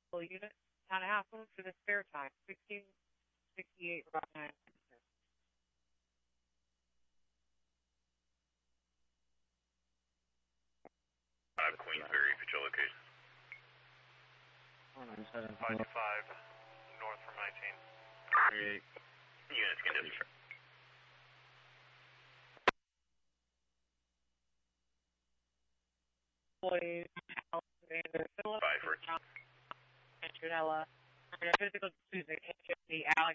Full unit, town of Half Moon for the spare time, 1668 Route 9. Queensbury, for your location. 525, north from 19. 38. Units condition. Employees, Alexander Phillips, 5 Antonella, physical Tuesday, the Alex,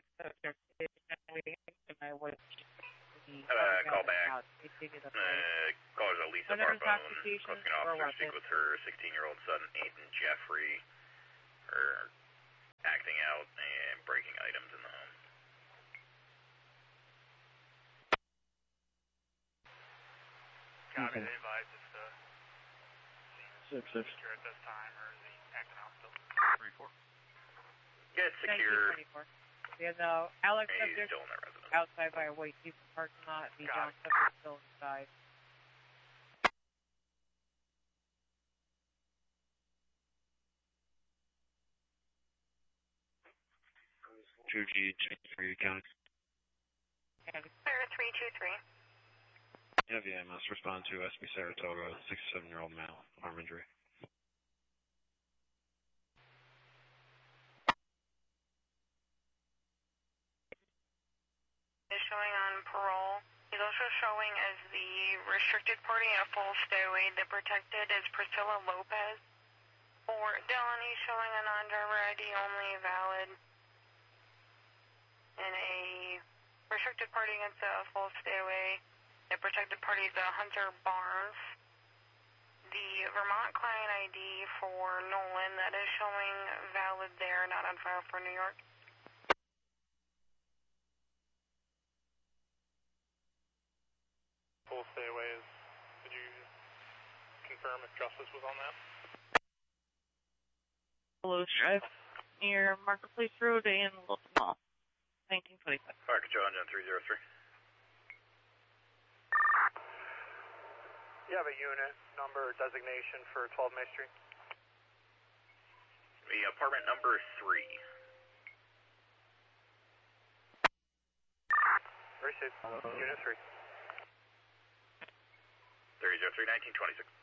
call back. Callers Elisa Barbone, requesting officer speak with her 16-year-old son, Aiden Jeffrey, for acting out and breaking items in the home. Copy, they advise if the 6-6. secure at this time, or is he acting out still? 3-4. Yeah, it's secure. There's no Alex He's subject still in the residence. outside by a white Jeep parking lot. The John subject still inside. Juji, for you, County. 323. Yeah, must respond to SB Saratoga, 67-year-old male, arm injury. Is showing on parole. He's also showing as the restricted party in a full stowaway. The protected is Priscilla Lopez. For Dylan, he's showing a non-driver ID only valid. In a restricted party against a full stowaway. The protected party is Hunter Barnes. The Vermont client ID for Nolan, that is showing valid there, not on file for New York. Full stay-away is, could you confirm if Justice was on that? Hello, Drive near Marketplace Road in Wilson Mall, 1925. Fire Control Engine 303. You have a unit number or designation for 12 May Street? The apartment number 3. Received. Unit 3. 303, 1926.